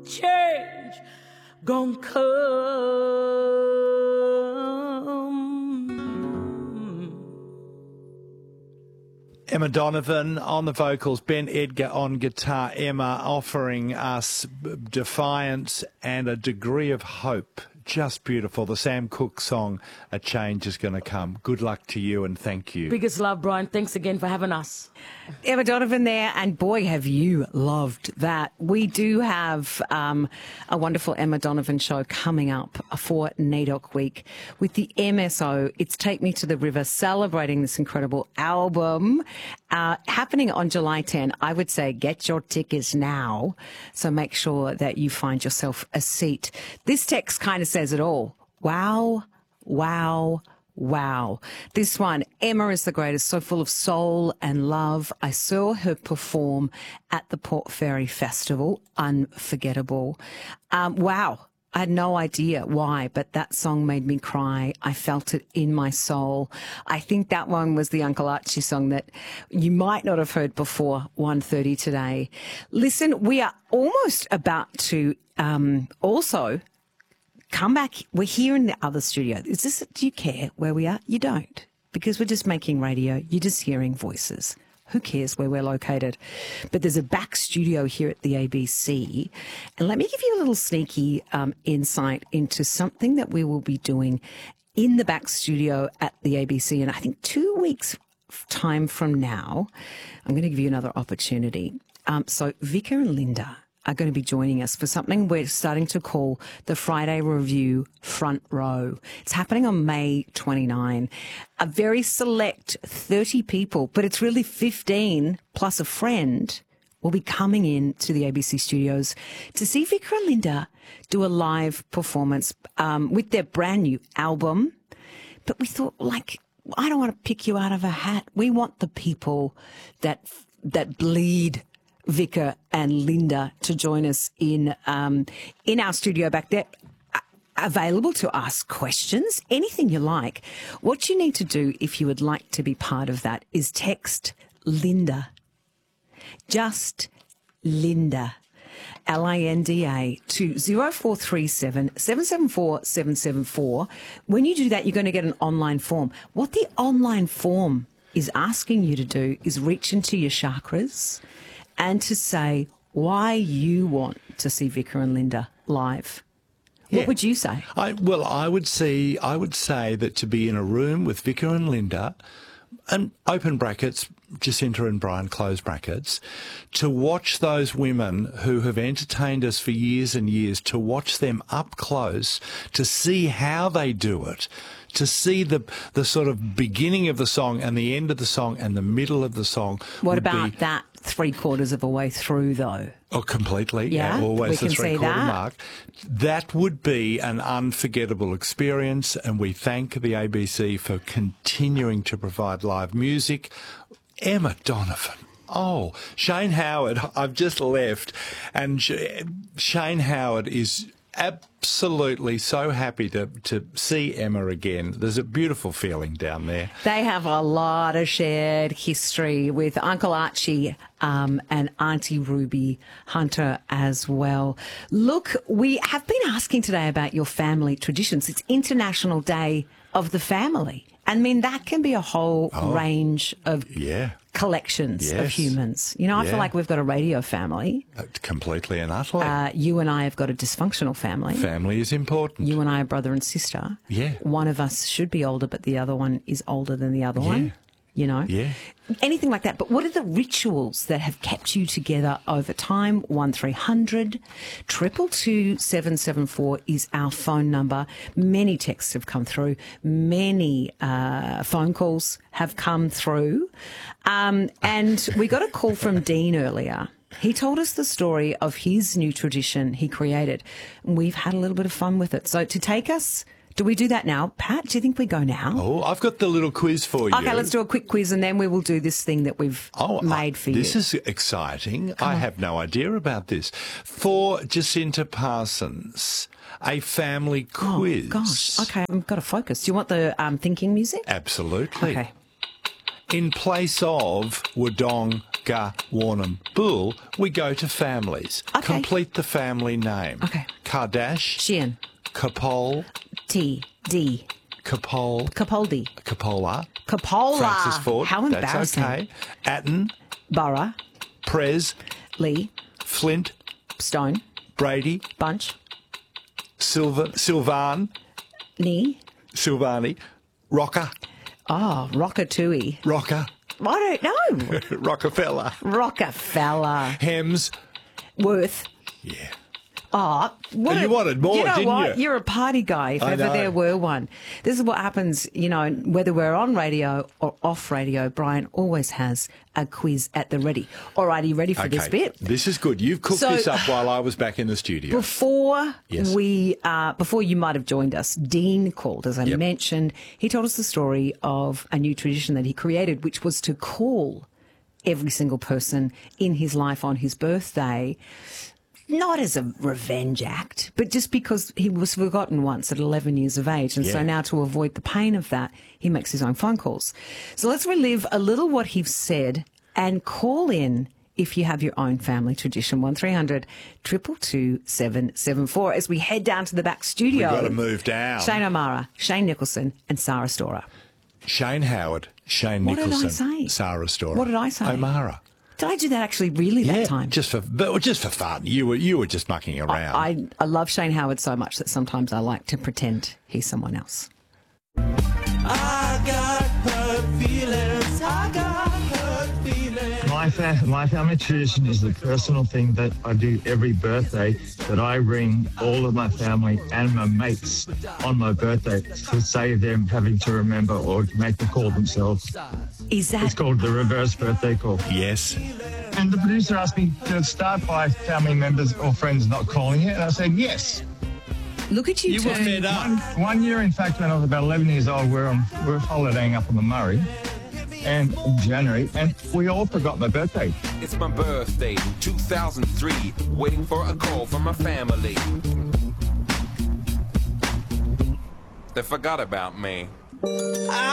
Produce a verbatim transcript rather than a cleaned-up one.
change gon' come. Emma Donovan on the vocals, Ben Edgar on guitar. Emma offering us defiance and a degree of hope. Just beautiful. The Sam Cooke song, A Change Is Going to Come. Good luck to you and thank you. Biggest love, Brian. Thanks again for having us. Emma Donovan there, and boy, have you loved that. We do have um, a wonderful Emma Donovan show coming up for NAIDOC Week with the M S O. It's Take Me to the River, celebrating this incredible album, uh, happening on July tenth. I would say get your tickets now, so make sure that you find yourself a seat. This text kind of says it all. Wow, wow, wow. This one, Emma is the greatest, so full of soul and love. I saw her perform at the Port Fairy Festival. Unforgettable. Um, wow. I had no idea why, but that song made me cry. I felt it in my soul. I think that one was the Uncle Archie song that you might not have heard before one thirty today. Listen, we are almost about to um, also come back. We're here in the other studio. Is this? Do you care where we are? You don't, because we're just making radio. You're just hearing voices. Who cares where we're located? But there's a back studio here at the A B C. And let me give you a little sneaky um, insight into something that we will be doing in the back studio at the A B C. And I think two weeks time from now, I'm going to give you another opportunity. Um, so Vika and Linda are going to be joining us for something we're starting to call the Friday Review Front Row. It's happening on May twenty-ninth. A very select thirty people, but it's really fifteen plus a friend will be coming in to the A B C studios to see Vika and Linda do a live performance um, with their brand new album. But we thought, like, I don't want to pick you out of a hat. We want the people that that bleed Vika and Linda to join us in um, in our studio back there, available to ask questions, anything you like. What you need to do if you would like to be part of that is text Linda, just Linda, L I N D A, to zero four three seven, seven seven four, seven seven four. When you do that, you're going to get an online form. What the online form is asking you to do is reach into your chakras and to say why you want to see Vika and Linda live. Yeah. What would you say? I, well, I would see. I would say that to be in a room with Vika and Linda, and open brackets, Jacinta and Brian, close brackets, to watch those women who have entertained us for years and years, to watch them up close, to see how they do it, to see the the sort of beginning of the song and the end of the song and the middle of the song. What about be, that three quarters of a way through, though? Oh, completely. Yeah, yeah always we the can three see quarter that. mark. That would be an unforgettable experience, and we thank the A B C for continuing to provide live music. Emma Donovan. Oh, Shane Howard, I've just left, and Shane Howard is absolutely so happy to, to see Emma again. There's a beautiful feeling down there. They have a lot of shared history with Uncle Archie um, and Auntie Ruby Hunter as well. Look, we have been asking today about your family traditions. It's International Day of the Family. I mean, that can be a whole oh, range of yeah. collections yes. of humans. You know, I yeah. feel like we've got a radio family. Uh, completely and utterly. Uh, you and I have got a dysfunctional family. Family is important. You and I are brother and sister. Yeah. One of us should be older, but the other one is older than the other yeah. one. You know? Yeah. Anything like that. But what are the rituals that have kept you together over time? one three hundred, two two two, seven seven four is our phone number. Many texts have come through. Many uh, phone calls have come through. Um, and we got a call from Dean earlier. He told us the story of his new tradition he created. We've had a little bit of fun with it. So to take us... Do we do that now? Pat, do you think we go now? Oh, I've got the little quiz for you. Okay, let's do a quick quiz and then we will do this thing that we've oh, made for I, you. This is exciting. Come I on. have no idea about this. For Jacinta Parsons, a family quiz. Oh, gosh. Okay, I've got to focus. Do you want the um, thinking music? Absolutely. Okay. In place of Wodong Ga, Warnham, Bull, we go to families. Okay. Complete the family name. Okay. Kardash, Sheehan. Kapol, T. D. Kapol, Capaldi. Capola, Capola. Francis Ford. How embarrassing. That's okay. Atten, Borough. Prez, Lee. Flint, Stone. Brady, Bunch. Silva, Silvan, Knee. Silvani, Rocker, Oh, Rockatui. Rocker, I don't know. Rockefeller, Rockefeller. Hems. Worth. Yeah. Oh, what You a- wanted more, you know didn't what? you? You're a party guy, if I ever know. there were one. This is what happens, you know, whether we're on radio or off radio, Brian always has a quiz at the ready. All right, are you ready for this bit? This is good. You've cooked So- this up while I was back in the studio. Before Yes. we, uh, before you might have joined us, Dean called, as I Yep. mentioned. He told us the story of a new tradition that he created, which was to call every single person in his life on his birthday, not as a revenge act, but just because he was forgotten once at eleven years of age. And so Yeah. now, to avoid the pain of that, he makes his own phone calls. So let's relive a little what he said and call in if you have your own family tradition. one three hundred two two two seven seven four as we head down to the back studio. We've got to move down. Shane O'Mara, Shane Nicholson and Sarah Storer. Shane Howard, Shane What did I Nicholson, say? Sarah Storer. What did I say? O'Mara. Did I do that actually really that Yeah, time? just for but just for fun. You were you were just mucking around. I, I love Shane Howard so much that sometimes I like to pretend he's someone else. I got hurt feelings. I got hurt feelings. My, fa- my family tradition is the personal thing that I do every birthday, that I ring all of my family and my mates on my birthday to save them having to remember or make the call themselves. Is It's that called the reverse birthday call. yes. And the producer asked me to start by family members or friends not calling it, and I said yes. look at you, You were turn- fed up. One, one year, in fact, when I was about eleven years old, we were, on, we were holidaying up on the Murray, and in January, and we all forgot my birthday. It's my birthday, two thousand three. Waiting for a call from my family. They forgot about me.